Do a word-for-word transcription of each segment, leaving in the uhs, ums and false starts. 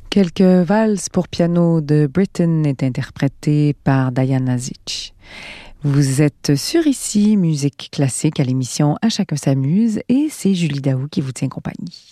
Quelques valses pour piano de Britten est interprété par Diana Zic. Vous êtes sur ici, Musique classique à l'émission À chacun s'amuse et c'est Julie Daou qui vous tient compagnie.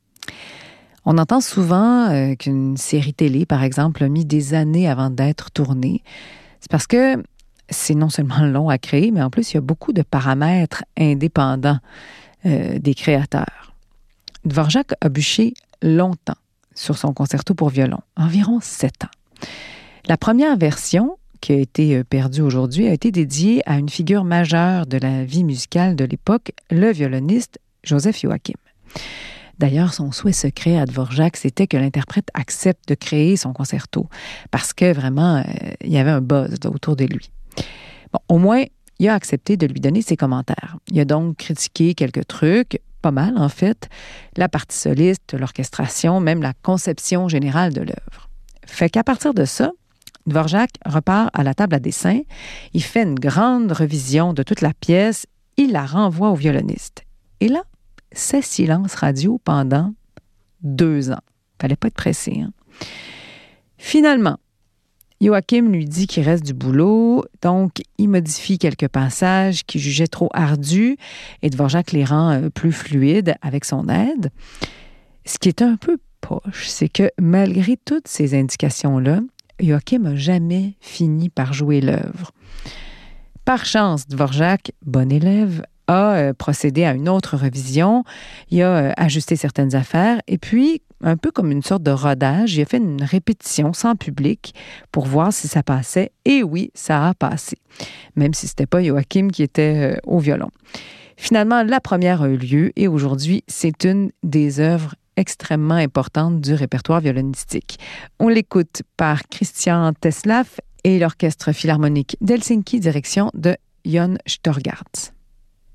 On entend souvent euh, qu'une série télé, par exemple, a mis des années avant d'être tournée. C'est parce que c'est non seulement long à créer, mais en plus, il y a beaucoup de paramètres indépendants euh, des créateurs. Dvorak a bûché longtemps sur son concerto pour violon, environ sept ans. La première version, qui a été perdue aujourd'hui, a été dédiée à une figure majeure de la vie musicale de l'époque, le violoniste Joseph Joachim. D'ailleurs, son souhait secret à Dvorak, c'était que l'interprète accepte de créer son concerto, parce que vraiment, euh, il y avait un buzz là, autour de lui. Bon, au moins, il a accepté de lui donner ses commentaires. Il a donc critiqué quelques trucs, pas mal en fait, la partie soliste, l'orchestration, même la conception générale de l'œuvre. Fait qu'à partir de ça, Dvorak repart à la table à dessin, il fait une grande revision de toute la pièce, il la renvoie au violoniste. Et là, c'est silence radio pendant deux ans. Fallait pas être pressé, hein? Finalement, Joachim lui dit qu'il reste du boulot, donc il modifie quelques passages qu'il jugeait trop ardus et Dvorak les rend euh, plus fluides avec son aide. Ce qui est un peu poche, c'est que malgré toutes ces indications-là, Joachim n'a jamais fini par jouer l'œuvre. Par chance, Dvorak, bon élève, a euh, procédé à une autre revision, il a euh, ajusté certaines affaires et puis, un peu comme une sorte de rodage, il a fait une répétition sans public pour voir si ça passait. Et oui, ça a passé, même si ce n'était pas Joachim qui était euh, au violon. Finalement, la première a eu lieu et aujourd'hui, c'est une des œuvres extrêmement importantes du répertoire violonistique. On l'écoute par Christian Teslav et l'Orchestre philharmonique d'Helsinki, direction de Jon Storgard.